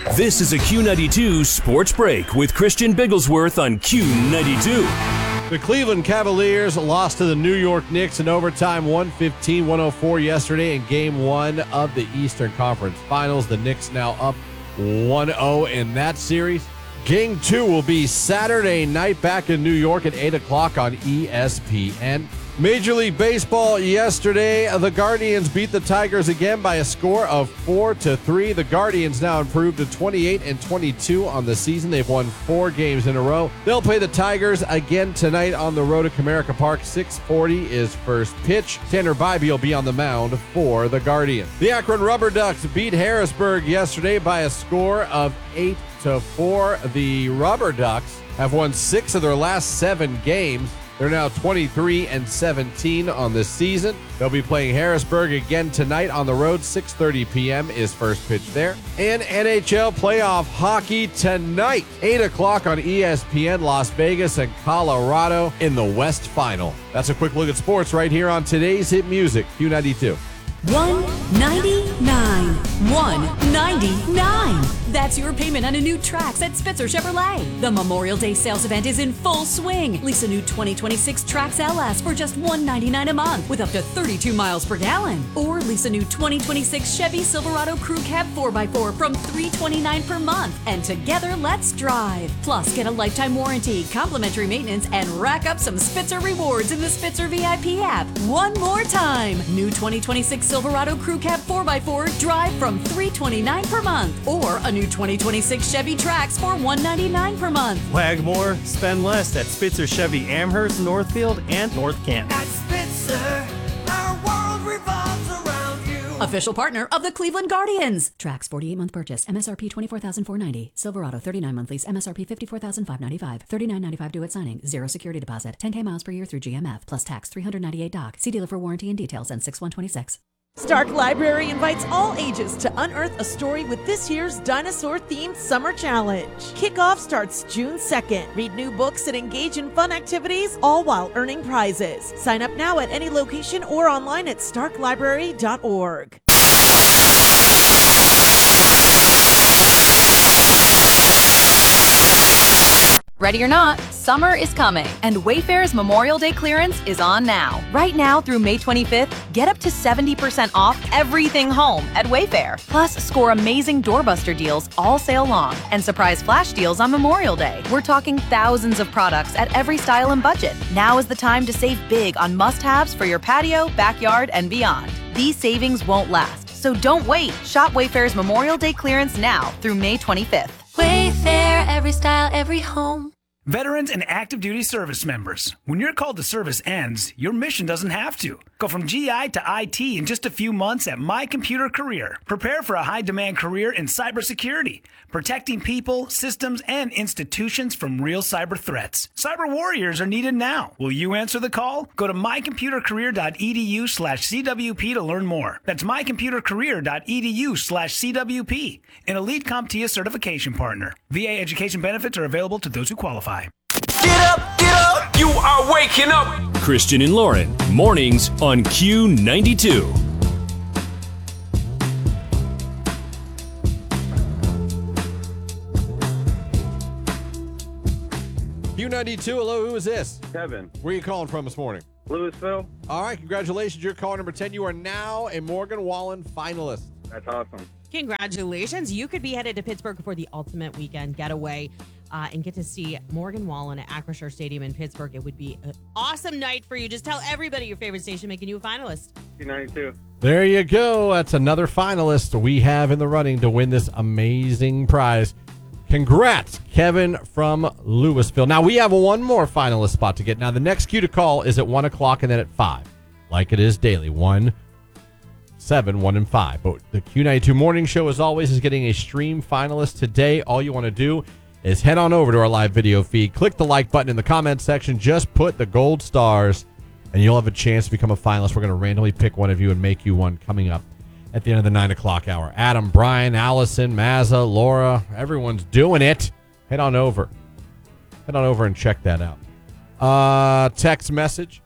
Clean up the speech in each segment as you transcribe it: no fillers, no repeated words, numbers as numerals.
This is a Q92 Sports Break with Christian Bigglesworth on Q92. The Cleveland Cavaliers lost to the New York Knicks in overtime 115-104 yesterday in Game 1 of the Eastern Conference Finals. The Knicks now up 1-0 in that series. Game 2 will be Saturday night back in New York at 8 o'clock on ESPN. Major League Baseball yesterday, the Guardians beat the Tigers again by a score of 4-3. The Guardians now improved to 28-22 on the season. They've won 4 games in a row. They'll play the Tigers again tonight on the road at Comerica Park. 6:40 is first pitch. Tanner Bybee will be on the mound for the Guardians. The Akron Rubber Ducks beat Harrisburg yesterday by a score of 8-4. The Rubber Ducks have won 6 of their last 7 games. They're now 23-17 on the season. They'll be playing Harrisburg again tonight on the road. 6:30 p.m. is first pitch there. And NHL playoff hockey tonight. 8 o'clock on ESPN, Las Vegas and Colorado in the West Final. That's a quick look at sports right here on today's Hit Music, Q92. 199. 199. That's your payment on a new Trax at Spitzer Chevrolet. The Memorial Day sales event is in full swing. Lease a new 2026 Trax LS for just $199 a month with up to 32 miles per gallon. Or lease a new 2026 Chevy Silverado Crew Cab 4x4 from $329 per month. And together, let's drive. Plus, get a lifetime warranty, complimentary maintenance, and rack up some Spitzer rewards in the Spitzer VIP app. One more time. New 2026 Silverado Crew Cab 4x4 drive from $329 per month. Or a new 2026 Chevy Trax for $199 per month. Wag more, spend less at Spitzer Chevy Amherst, Northfield, and North Canton. At Spitzer, our world revolves around you. Official partner of the Cleveland Guardians. Trax 48-month purchase. MSRP $24,490. Silverado 39-month lease. MSRP $54,595. $39.95 due at signing. 0 security deposit. 10K miles per year through GMF. Plus tax. $398 doc. See dealer for warranty and details. And 6126. Stark Library invites all ages to unearth a story with this year's dinosaur-themed Summer Challenge. Kickoff starts June 2nd. Read new books and engage in fun activities, all while earning prizes. Sign up now at any location or online at starklibrary.org. Ready or not, summer is coming, and Wayfair's Memorial Day clearance is on now. Right now through May 25th, get up to 70% off everything home at Wayfair. Plus, score amazing doorbuster deals all sale long and surprise flash deals on Memorial Day. We're talking thousands of products at every style and budget. Now is the time to save big on must-haves for your patio, backyard, and beyond. These savings won't last, so don't wait. Shop Wayfair's Memorial Day clearance now through May 25th. Wayfair, every style, every home. Veterans and active duty service members, when your call to service ends, your mission doesn't have to. Go from GI to IT in just a few months at My Computer Career. Prepare for a high-demand career in cybersecurity, protecting people, systems, and institutions from real cyber threats. Cyber warriors are needed now. Will you answer the call? Go to mycomputercareer.edu/CWP to learn more. That's mycomputercareer.edu/CWP, an Elite CompTIA certification partner. VA education benefits are available to those who qualify. Get up, you are waking up. Christian and Lauren, mornings on Q92. Q92, hello, who is this? Kevin. Where are you calling from this morning? Louisville. All right, congratulations. You're caller number 10. You are now a Morgan Wallen finalist. That's awesome. Congratulations. You could be headed to Pittsburgh for the ultimate weekend getaway and get to see Morgan Wallen at Acrisure Stadium in Pittsburgh. It would be an awesome night for you. Just tell everybody your favorite station making you a finalist. Q92. There you go. That's another finalist we have in the running to win this amazing prize. Congrats, Kevin from Louisville. Now, we have one more finalist spot to get. Now, the next cue to call is at 1 o'clock and then at 5, like it is daily. 1, 7, 1, and 5. But the Q92 Morning Show, as always, is getting a stream finalist today. All you want to do is head on over to our live video feed. Click the like button in the comment section. Just put the gold stars, and you'll have a chance to become a finalist. We're going to randomly pick one of you and make you one coming up at the end of the 9 o'clock hour. Adam, Brian, Allison, Mazza, Laura, everyone's doing it. Head on over and check that out. Text message.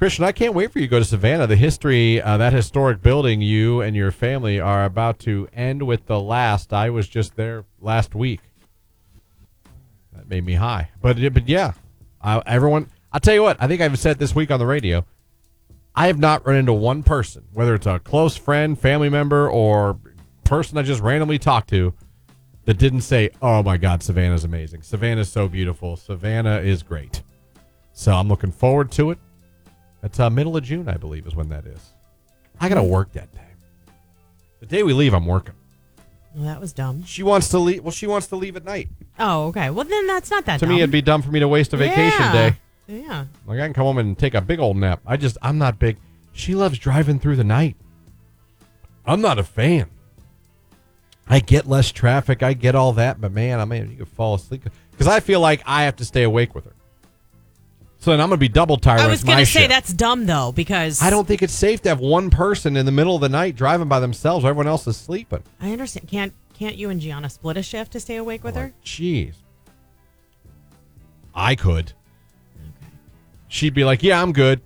Christian, I can't wait for you to go to Savannah. The history, that historic building you and your family are about to end with the last. I was just there last week. That made me high. But yeah, everyone, I'll tell you what, I think I've said this week on the radio, I have not run into one person, whether it's a close friend, family member, or person I just randomly talked to, that didn't say, oh my God, Savannah's amazing. Savannah's so beautiful. Savannah is great. So I'm looking forward to it. It's middle of June, I believe, is when that is. I got to work that day. The day we leave, I'm working. Well, that was dumb. She wants to leave. Well, she wants to leave at night. Oh, okay. Well, then that's not that To dumb. me, it'd be dumb for me to waste a vacation day. Yeah. Like, I can come home and take a big old nap. I'm not big. She loves driving through the night. I'm not a fan. I get less traffic. I get all that. But, man, you could fall asleep. Because I feel like I have to stay awake with her. So then I'm going to be double tired. I was going to say that's dumb, though, because I don't think it's safe to have one person in the middle of the night driving by themselves. Everyone else is sleeping. I understand. Can't you and Gianna split a shift to stay awake with her? Jeez. I could. Okay. She'd be like, yeah, I'm good.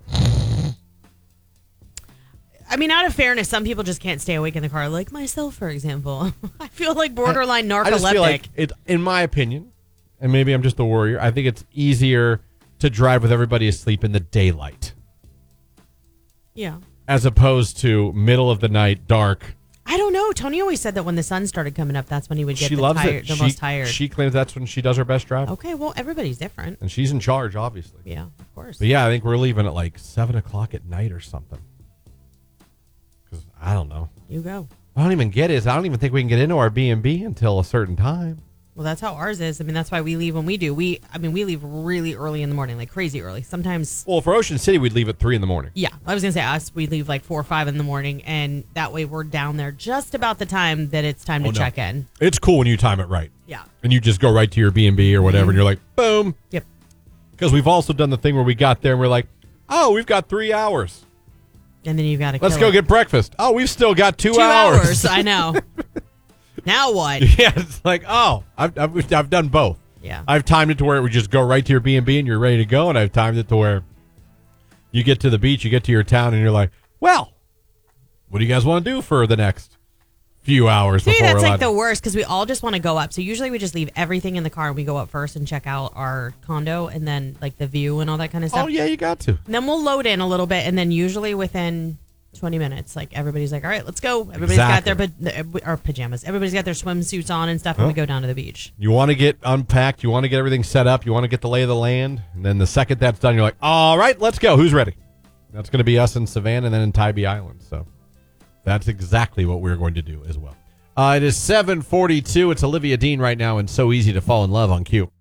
I mean, out of fairness, some people just can't stay awake in the car, like myself, for example. I feel like borderline narcoleptic. I just feel like, in my opinion, and maybe I'm just a worrier, I think it's easier to drive with everybody asleep in the daylight. Yeah. As opposed to middle of the night, dark. I don't know. Tony always said that when the sun started coming up, that's when he would get the most tired. She claims that's when she does her best driving. Okay, well, everybody's different. And she's in charge, obviously. Yeah, of course. But yeah, I think we're leaving at like 7 o'clock at night or something. Because I don't know. You go. I don't even get it. I don't even think we can get into our B&B until a certain time. Well, that's how ours is. I mean, that's why we leave when we do. We leave really early in the morning, like crazy early. Sometimes. Well, for Ocean City, we'd leave at 3 in the morning. Yeah, I was gonna say us. We leave like 4 or 5 in the morning, and that way we're down there just about the time that it's time to check in. It's cool when you time it right. Yeah. And you just go right to your B&B or whatever, and you're like, boom. Yep. Because we've also done the thing where we got there and we're like, oh, we've got 3 hours. And then you got to. Let's go get breakfast. Oh, we've still got 2 hours. I know. Now what? Yeah, it's like, oh, I've done both. Yeah. I've timed it to where it would just go right to your B&B and you're ready to go, and I've timed it to where you get to the beach, you get to your town, and you're like, well, what do you guys want to do for the next few hours? See, before that's we're like allowed? the worst because we all just want to go up. So usually we just leave everything in the car and we go up first and check out our condo and then like the view and all that kind of stuff. Oh, yeah, you got to. And then we'll load in a little bit, and then usually within 20 minutes, like everybody's like, all right, let's go. Everybody's got their pajamas. Everybody's got their swimsuits on and stuff, and we go down to the beach. You want to get unpacked. You want to get everything set up. You want to get the lay of the land. And then the second that's done, you're like, all right, let's go. Who's ready? That's going to be us in Savannah and then in Tybee Island. So that's exactly what we're going to do as well. It is 7:42. It's Olivia Dean right now and So Easy to Fall in Love on Q.